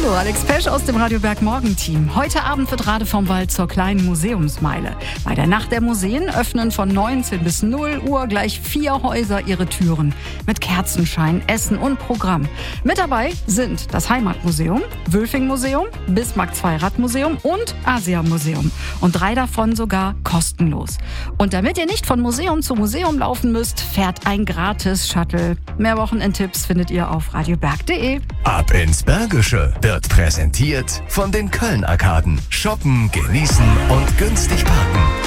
Hallo, Alex Pesch aus dem Radio Berg Morgenteam. Heute Abend wird Rade vom Wald zur kleinen Museumsmeile. Bei der Nacht der Museen öffnen von 19 bis 0 Uhr gleich 4 Häuser ihre Türen. Mit Kerzenschein, Essen und Programm. Mit dabei sind das Heimatmuseum, Wülfing-Museum, Bismarck-Zweiradmuseum und Asia-Museum. Und 3 davon sogar kostenlos. Und damit ihr nicht von Museum zu Museum laufen müsst, fährt ein Gratis-Shuttle. Mehr Wochenendtipps findet ihr auf radioberg.de. Ab ins Bergische wird präsentiert von den Köln-Arkaden. Shoppen, genießen und günstig parken.